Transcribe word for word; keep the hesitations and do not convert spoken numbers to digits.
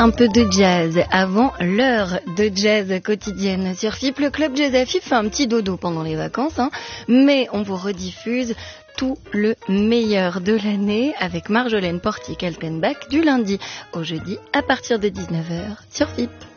Un peu de jazz avant l'heure de jazz quotidienne sur F I P. Le club Jazz à F I P fait un petit dodo pendant les vacances, hein, mais on vous rediffuse tout le meilleur de l'année avec Marjolaine Portier-Kaltenbach du lundi au jeudi à partir de dix-neuf heures sur F I P.